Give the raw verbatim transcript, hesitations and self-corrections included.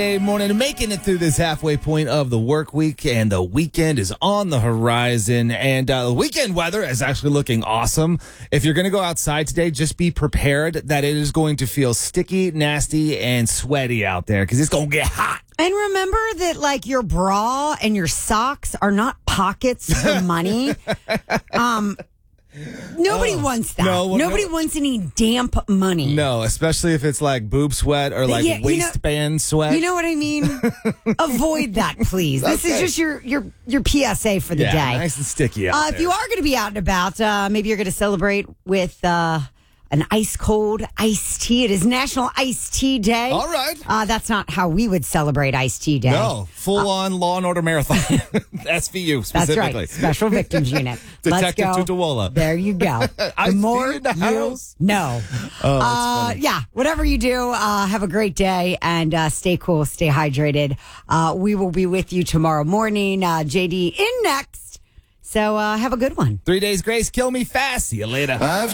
Hey, morning, making it through this halfway point of the work week, and the weekend is on the horizon. And uh, the weekend weather is actually looking awesome. If you're going to go outside today, just be prepared that it is going to feel sticky, nasty, and sweaty out there because it's going to get hot. And remember that, like, your bra and your socks are not pockets for money. um. Nobody Oh, wants that. no, Nobody no. wants any damp money. No, especially if it's like boob sweat or like Yeah, you know- waistband sweat. You know what I mean? Avoid that, please. This Okay. is just your your your P S A for the yeah, day. nice and sticky out Uh, there. if you are going to be out and about, uh, maybe you're going to celebrate with uh, an ice cold iced tea. It is National Iced Tea Day. All right. Uh, that's not how we would celebrate Iced Tea Day. No, full on Law and Order Marathon. S V U That's specifically. right. Special Victims Unit. Detective Let's go. Tutuola. There you go. Iced The more tea in the you house? know. Oh, that's Uh, funny. yeah, whatever you do, uh, have a great day and uh, stay cool, stay hydrated. Uh, we will be with you tomorrow morning. Uh, J D in next. So uh, have a good one. Three days grace, kill me fast. See you later. I've